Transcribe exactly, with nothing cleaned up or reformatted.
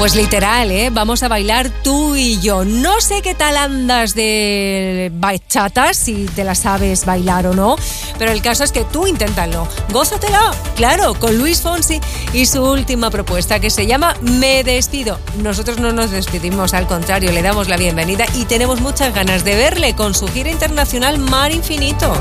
Pues literal, ¿eh? Vamos a bailar tú y yo. No sé qué tal andas de bachata, si te la sabes bailar o no, pero el caso es que tú inténtalo. Gózatela, claro, con Luis Fonsi y su última propuesta que se llama Me Despido. Nosotros no nos despedimos, al contrario, le damos la bienvenida y tenemos muchas ganas de verle con su gira internacional Mar Infinito.